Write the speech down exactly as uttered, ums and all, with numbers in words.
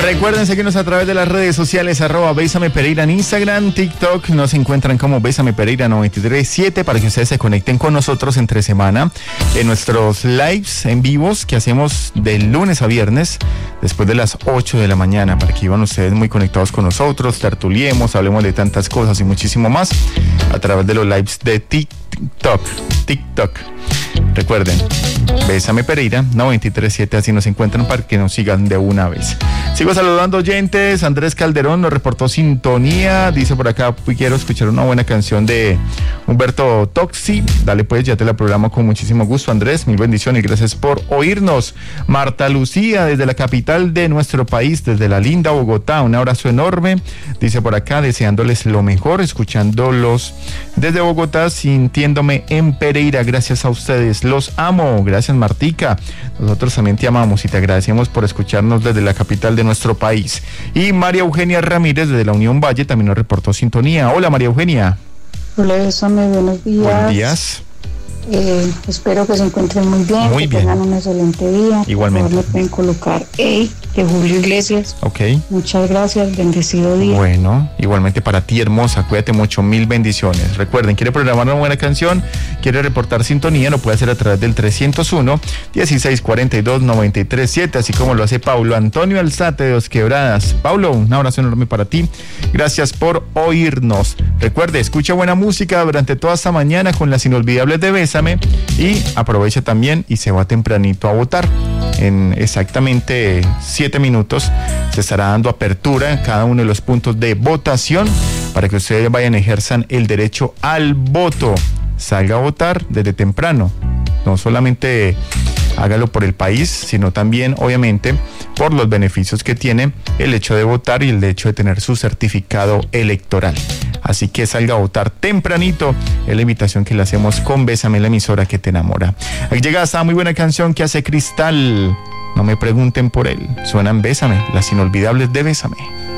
Recuerden seguirnos a través de las redes sociales, arroba Bésame Pereira en Instagram, TikTok, nos encuentran como Bésame Pereira noventa y tres siete para que ustedes se conecten con nosotros entre semana en nuestros lives en vivos que hacemos de lunes a viernes después de las ocho de la mañana, para que iban ustedes muy conectados con nosotros, tertuliemos, hablemos de tantas cosas y muchísimo más a través de los lives de TikTok, TikTok. Recuerden, Bésame Pereira noventa y tres siete, así nos encuentran para que nos sigan de una vez. Sigo saludando oyentes. Andrés Calderón nos reportó sintonía, dice por acá, quiero escuchar una buena canción de Humberto Toxi. Dale pues, ya te la programo con muchísimo gusto, Andrés, mil bendiciones y gracias por oírnos. Marta Lucía desde la capital de nuestro país, desde la linda Bogotá, un abrazo enorme, dice por acá, deseándoles lo mejor, escuchándolos desde Bogotá, sintiéndome en Pereira, gracias a ustedes, los amo. Gracias, Martica, nosotros también te amamos y te agradecemos por escucharnos desde la capital de nuestro país. Y María Eugenia Ramírez desde la Unión Valle también nos reportó sintonía. Hola, María Eugenia. Hola, Bésame, buenos días. Buenos días. Eh, espero que se encuentren muy bien, muy que bien. tengan un excelente día. Igualmente. Por favor, me pueden colocar Ey de Julio Iglesias. Ok. Muchas gracias, bendecido día. Bueno, igualmente para ti, hermosa, cuídate mucho, mil bendiciones. Recuerden, quiere programar una buena canción, quiere reportar sintonía, lo puede hacer a través del trescientos uno, dieciséis cuarenta y dos, noventa y tres siete, así como lo hace Paulo Antonio Alzate de Dos Quebradas. Paulo, un abrazo enorme para ti, gracias por oírnos. Recuerde, escucha buena música durante toda esta mañana con las inolvidables de Bésame y aprovecha también y se va tempranito a votar. En exactamente siete minutos se estará dando apertura en cada uno de los puntos de votación para que ustedes vayan y ejerzan el derecho al voto. Salga a votar desde temprano. No solamente hágalo por el país, sino también, obviamente, por los beneficios que tiene el hecho de votar y el hecho de tener su certificado electoral. Así que salga a votar tempranito, es la invitación que le hacemos con Bésame, la emisora que te enamora. Aquí llega esta muy buena canción que hace Cristal, no me pregunten por él, suenan Bésame, las inolvidables de Bésame.